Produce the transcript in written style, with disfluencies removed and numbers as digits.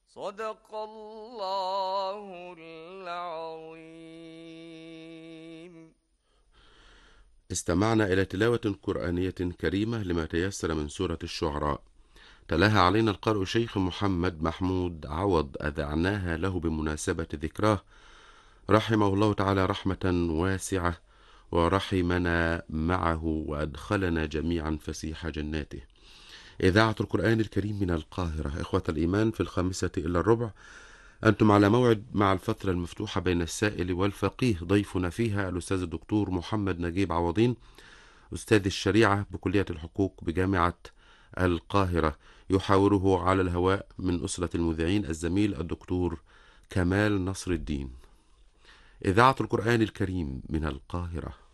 صدق الله العظيم. استمعنا إلى تلاوة قرآنية كريمة لما تيسر من سورة الشعراء. تلاها علينا القارئ شيخ محمد محمود عوض، أذعناها له بمناسبة ذكراه رحمه الله تعالى رحمة واسعة، ورحمنا معه وأدخلنا جميعا فسيح جناته. إذاعة القرآن الكريم من القاهرة. إخوة الإيمان، في 5:45 أنتم على موعد مع الفترة المفتوحة بين السائل والفقيه. ضيفنا فيها الأستاذ الدكتور محمد نجيب عوضين، أستاذ الشريعة بكلية الحقوق بجامعة القاهرة. يحاوره على الهواء من أسرة المذيعين الزميل الدكتور كمال نصر الدين. إذاعة القرآن الكريم من القاهرة.